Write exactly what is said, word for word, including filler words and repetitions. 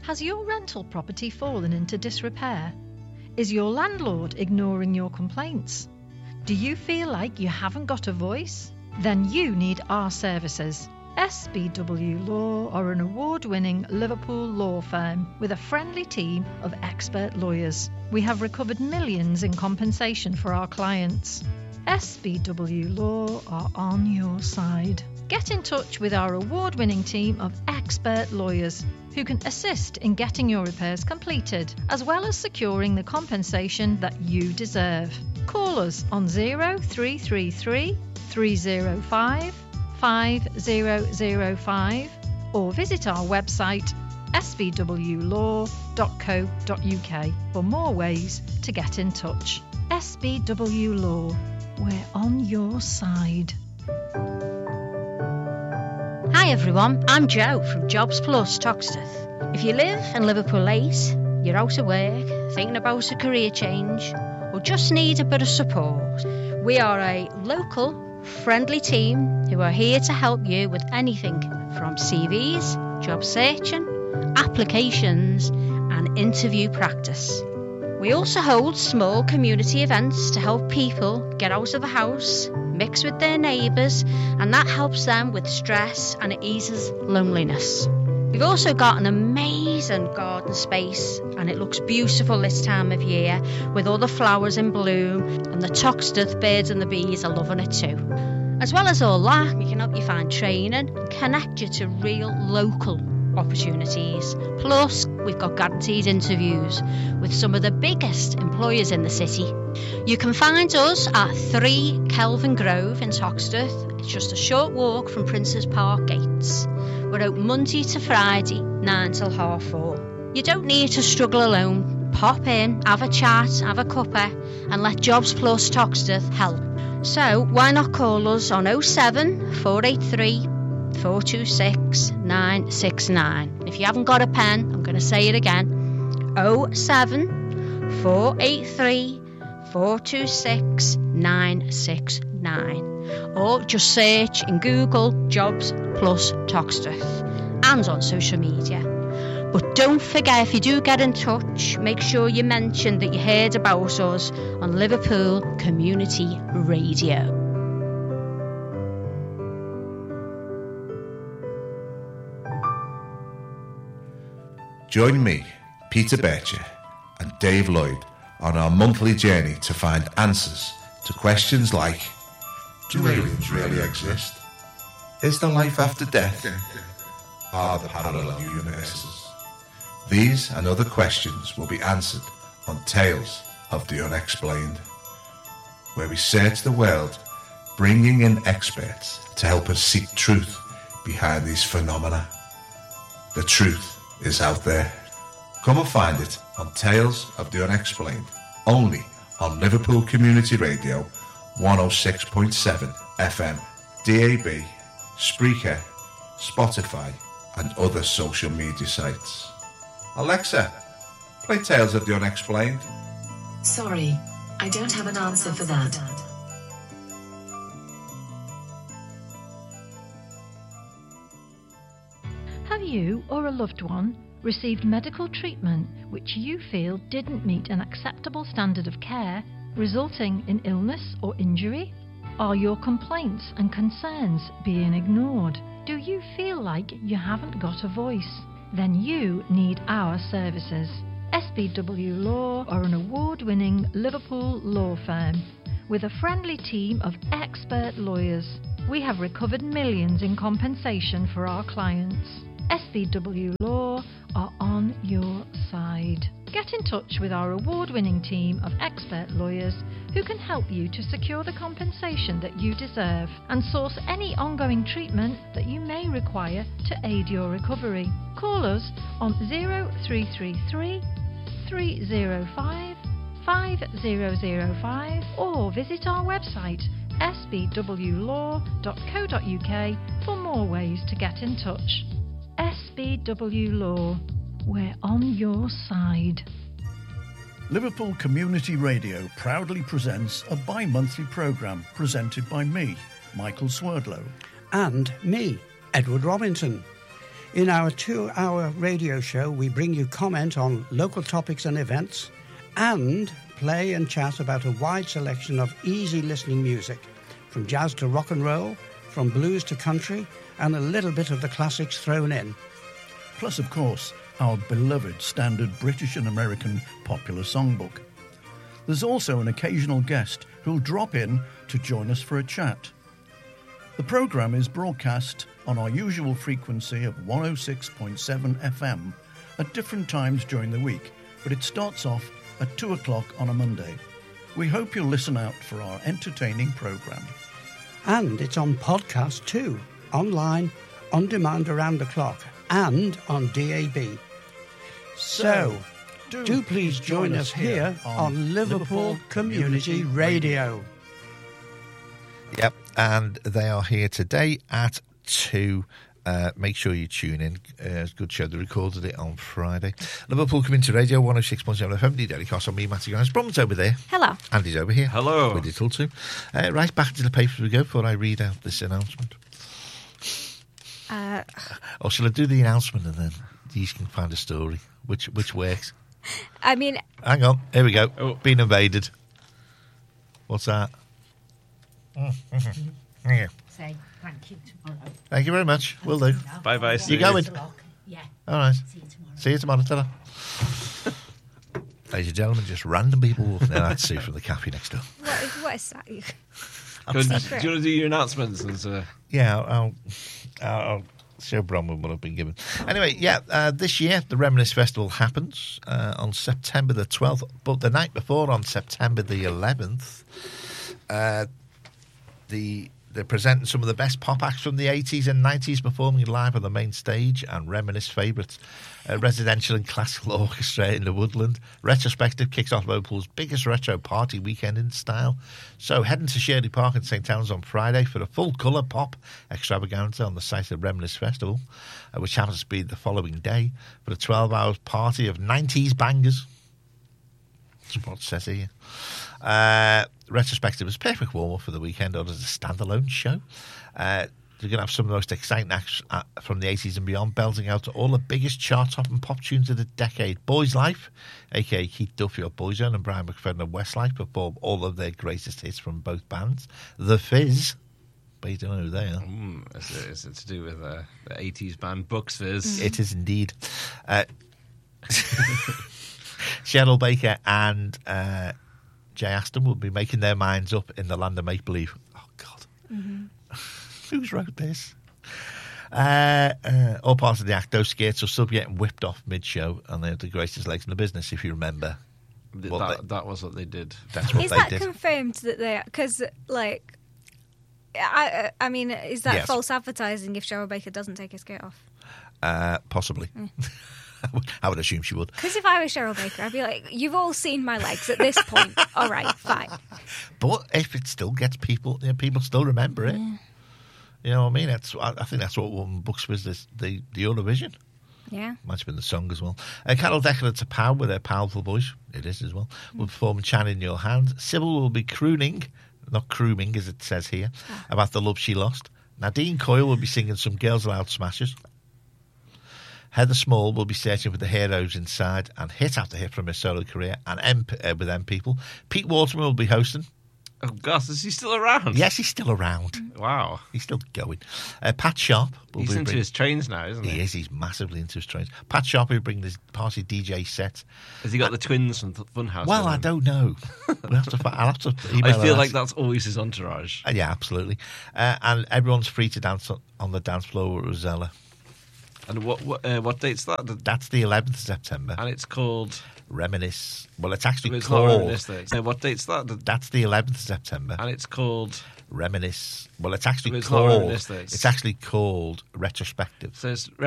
Has your rental property fallen into disrepair? Is your landlord ignoring your complaints? Do you feel like you haven't got a voice? Then you need our services. S B W Law are an award-winning Liverpool law firm with a friendly team of expert lawyers. We have recovered millions in compensation for our clients. S B W Law are on your side. Get in touch with our award-winning team of expert lawyers who can assist in getting your repairs completed, as well as securing the compensation that you deserve. Call us on zero three three three, three zero five, five zero zero five or visit our website s b w law dot co dot u k for more ways to get in touch. S B W Law, we're on your side. Hi everyone, I'm Jo from Jobs Plus Toxteth. If you live in Liverpool eight, you're out of work, thinking about a career change, or just need a bit of support, we are a local, friendly team who are here to help you with anything from C Vs, job searching, applications and interview practice. We also hold small community events to help people get out of the house, mix with their neighbours, and that helps them with stress and it eases loneliness. We've also got an amazing garden space and it looks beautiful this time of year with all the flowers in bloom, and the Toxteth birds and the bees are loving it too. As well as all that, we can help you find training and connect you to real local opportunities. Plus, we've got guaranteed interviews with some of the biggest employers in the city. You can find us at three Kelvin Grove in Toxteth. It's just a short walk from Princes Park gates. We're open Monday to Friday, nine till half four. You don't need to struggle alone. Pop in, have a chat, have a cuppa, and let Jobs Plus Toxteth help. So why not call us on oh seven, four eight three, four two six, nine six nine. If you haven't got a pen, I'm going to say it again. oh seven, four eight three, four two six, nine six nine. Or just search in Google Jobs Plus Toxteth and on social media. But don't forget, if you do get in touch, make sure you mention that you heard about us on Liverpool Community Radio. Join me, Peter Bircher, and Dave Lloyd on our monthly journey to find answers to questions like: do aliens really exist? Is there life after death? Are there parallel universes? These and other questions will be answered on Tales of the Unexplained, where we search the world, bringing in experts to help us seek truth behind these phenomena. The truth is out there. Come and find it on Tales of the Unexplained, only on Liverpool Community Radio one oh six point seven F M, D A B, Spreaker, Spotify and other social media sites. Alexa, play Tales of the Unexplained. Sorry, I don't have an answer for that. Have you or a loved one received medical treatment which you feel didn't meet an acceptable standard of care, resulting in illness or injury? Are your complaints and concerns being ignored? Do you feel like you haven't got a voice? Then you need our services. S B W Law are an award-winning Liverpool law firm with a friendly team of expert lawyers. We have recovered millions in compensation for our clients. S B W Law are on your side. Get in touch with our award-winning team of expert lawyers who can help you to secure the compensation that you deserve and source any ongoing treatment that you may require to aid your recovery. Call us on zero three three three, three zero five, five zero zero five or visit our website s b w law dot co dot u k for more ways to get in touch. S B W Law, we're on your side. Liverpool Community Radio proudly presents a bi-monthly programme presented by me, Michael Swerdlow. And me, Edward Robinson. In our two-hour radio show, we bring you comment on local topics and events and play and chat about a wide selection of easy listening music, from jazz to rock and roll, from blues to country, and a little bit of the classics thrown in. Plus, of course, our beloved standard British and American popular songbook. There's also an occasional guest who'll drop in to join us for a chat. The programme is broadcast on our usual frequency of one oh six point seven F M at different times during the week, but it starts off at two o'clock on a Monday. We hope you'll listen out for our entertaining programme. And it's on podcast too, online, on demand around the clock, and on D A B. So, do, do please join us here on Liverpool Community Radio. Yep, and they are here today at two. Uh, make sure you tune in. Uh, it's a good show. They recorded it on Friday. Liverpool Community Radio, one oh six point seven F M. Daily Cost on me, Matty Grimes. Brom's over there. Hello. Andy's over here. Hello. With Little too. Uh, right, back to the papers we go before I read out this announcement. Uh, or shall I do the announcement and then you can find a story? Which which works? I mean... Hang on. Here we go. Oh. Been invaded. What's that? Yeah. Say thank you tomorrow. Thank you very much. Will do. Bye bye. You going? Yeah. All right. See you tomorrow. See you tomorrow. Ta-ra. Ladies and gentlemen, just random people walking there. That's Sue from the cafe next door. What is, what is that? Go on, do you want to do your announcements? And, uh... Yeah, I'll, I'll, I'll show Bronwyn what I've been given. Anyway, yeah, uh, this year the Reminisce Festival happens uh, on September the twelfth, but the night before, on September the eleventh, uh, the they're presenting some of the best pop acts from the eighties and nineties performing live on the main stage, and Reminisce favourites, a residential and classical orchestra in the Woodland. Retrospective kicks off Liverpool's biggest retro party weekend in style. So heading to Shirley Park in St Helens on Friday for a full-colour pop extravaganza on the site of Reminisce Festival, uh, which happens to be the following day, for a twelve-hour party of nineties bangers. That's what it says here. Uh, retrospective is perfect warm-up for the weekend or as a standalone show. Uh, you're going to have some of the most exciting acts uh, from the eighties and beyond, belting out all the biggest chart-topping pop tunes of the decade. Boys Life, a k a. Keith Duffy of Boyzone, and Brian McFerrin of Westlife perform all of their greatest hits from both bands. The Fizz, but you don't know who they are. Mm, is, it, is it to do with uh, the eighties band Bucks Fizz? It is indeed. Uh, Cheryl Baker and uh, Jay Aston will be making their minds up in the land of make-believe. Oh, God. Mm-hmm. Who's wrote this? Uh, uh, all parts of the act, those skates are still getting whipped off mid-show, and they have the greatest legs in the business, if you remember. That, What they- that was what they did. That's what Is they that did. confirmed that they? Because like, I I mean, is that Yes. false advertising if Cheryl Baker doesn't take her skirt off? Uh, possibly. I would- I would assume she would. Because if I was Cheryl Baker, I'd be like, you've all seen my legs at this point. All right, fine. But if it still gets people, you know, people still remember it. Yeah. You know what I mean? That's I I think that's what won Bucks was this, the the Eurovision. Yeah. Might have been the song as well. Uh, Carol Decker to Power with her powerful voice. It is as well. Will perform Chan in Your Hand. Sybil will be crooning, not crooming as it says here, about the love she lost. Nadine Coyle will be singing some Girls Aloud smashes. Heather Small will be searching for the heroes inside and hit after hit from her solo career and M- uh, with M People. Pete Waterman will be hosting. Oh, gosh, is he still around? Yes, he's still around. Wow. He's still going. Uh, Pat Sharp will He's be into bring- his trains now, isn't he? He is. He's massively into his trains. Pat Sharp will bring this party D J set. Has he got the twins from Th- Funhouse? Well, with I him? don't know. We'll have to. fi- I'll have to I email feel her like that. that's always his entourage. Uh, yeah, absolutely. Uh, and everyone's free to dance on, on the dance floor with Rosella. And what what, uh, what date's that? The- That's the eleventh of September. And it's called... Reminisce. Well, it's actually It's not called. Reminisce Day. Uh, what date's that? The- That's the eleventh of September. And it's called... Reminisce. Well, it's actually It's not called. Reminisce Day, it's- It's actually called Retrospective. So it's